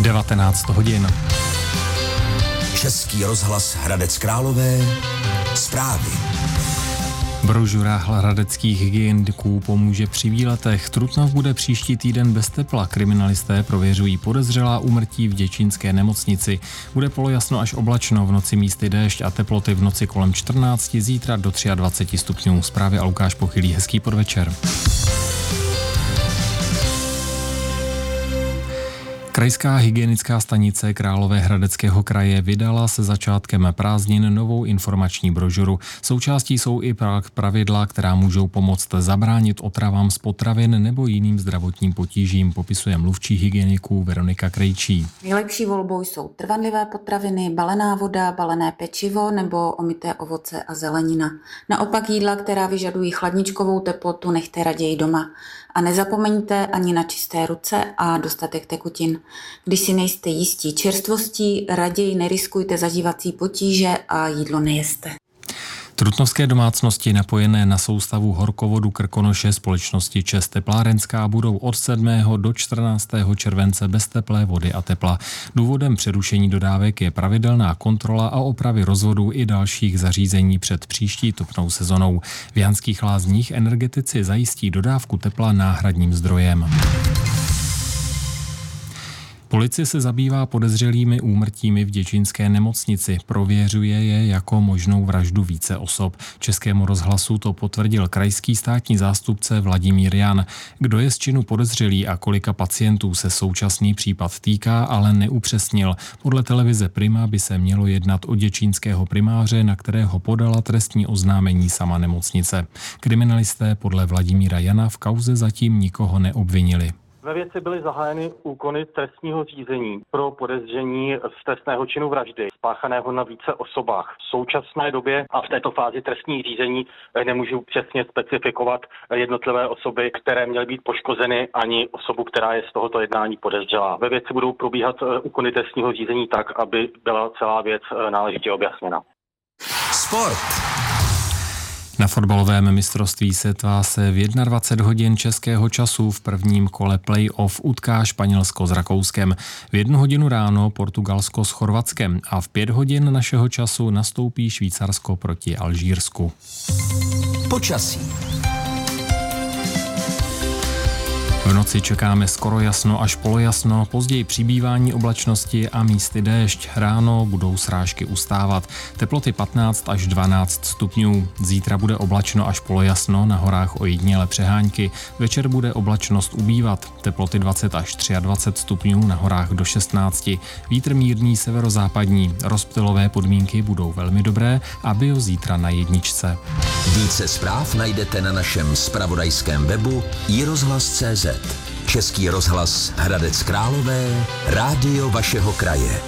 19 hodin. Český rozhlas Hradec Králové. Zprávy. Brožura hradeckých hygieniků pomůže při výletech. Trutnov bude příští týden bez tepla. Kriminalisté prověřují podezřelá úmrtí v děčínské nemocnici. Bude polojasno až oblačno, v noci místy déšť a teploty v noci kolem 14, zítra do 23 stupňů. Zprávy a Lukáš Pochylý. Hezký podvečer. Krajská hygienická stanice Královéhradeckého kraje vydala se začátkem prázdnin novou informační brožuru. Součástí jsou i pravidla, která můžou pomoct zabránit otravám z potravin nebo jiným zdravotním potížím, popisuje mluvčí hygieniků Veronika Krejčí. Nejlepší volbou jsou trvanlivé potraviny, balená voda, balené pečivo nebo omyté ovoce a zelenina. Naopak jídla, která vyžadují chladničkovou teplotu, nechte raději doma. A nezapomeňte ani na čisté ruce a dostatek tekutin. Když si nejste jistí čerstvostí, raději neriskujte zažívací potíže a jídlo nejeste. Trutnovské domácnosti napojené na soustavu horkovodu Krkonoše společnosti ČEZ Teplárenská budou od 7. do 14. července bez teplé vody a tepla. Důvodem přerušení dodávek je pravidelná kontrola a opravy rozvodů i dalších zařízení před příští topnou sezonou. V Janských Lázních energetici zajistí dodávku tepla náhradním zdrojem. Policie se zabývá podezřelými úmrtími v děčínské nemocnici. Prověřuje je jako možnou vraždu více osob. Českému rozhlasu to potvrdil krajský státní zástupce Vladimír Jan. Kdo je z činu podezřelý a kolika pacientů se současný případ týká, ale neupřesnil. Podle televize Prima by se mělo jednat o děčínského primáře, na kterého podala trestní oznámení sama nemocnice. Kriminalisté podle Vladimíra Jana v kauze zatím nikoho neobvinili. Ve věci byly zahájeny úkony trestního řízení pro podezření z trestného činu vraždy spáchaného na více osobách. V současné době a v této fázi trestních řízení nemůžu přesně specifikovat jednotlivé osoby, které měly být poškozeny, ani osobu, která je z tohoto jednání podezřelá. Ve věci budou probíhat úkony trestního řízení tak, aby byla celá věc náležitě objasněna. Sport. Na fotbalovém mistrovství světa se v 21 hodin českého času v prvním kole play-off utká Španělsko s Rakouskem. V 1 hodinu ráno Portugalsko s Chorvatskem a v 5 hodin našeho času nastoupí Švýcarsko proti Alžírsku. Počasí. V noci čekáme skoro jasno až polojasno, později přibývání oblačnosti a místy déšť. Ráno budou srážky ustávat. Teploty 15 až 12 stupňů. Zítra bude oblačno až polojasno, na horách ojedinělé přehánky. Večer bude oblačnost ubývat. Teploty 20 až 23 stupňů, na horách do 16. Vítr mírný severozápadní. Rozptylové podmínky budou velmi dobré a bio zítra na jedničce. Více zpráv najdete na našem zpravodajském webu iRozhlas.cz. Český rozhlas Hradec Králové, rádio vašeho kraje.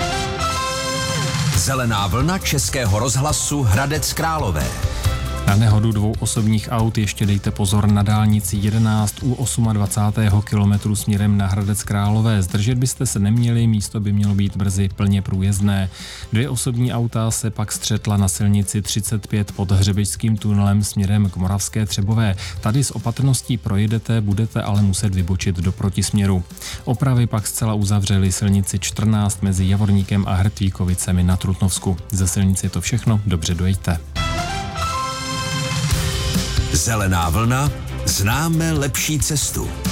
Zelená vlna Českého rozhlasu Hradec Králové. Na nehodu 2 osobních aut ještě dejte pozor na dálnici 11 u 28. kilometru směrem na Hradec Králové. Zdržet byste se neměli, místo by mělo být brzy plně průjezdné. 2 osobní auta se pak střetla na silnici 35 pod hřebečským tunelem směrem k Moravské Třebové. Tady s opatrností projedete, budete ale muset vybočit do protisměru. Opravy pak zcela uzavřely silnici 14 mezi Javorníkem a Hrtvíkovicemi na Trutnovsku. Ze silnice je to všechno, dobře dojďte. Zelená vlna, známe lepší cestu.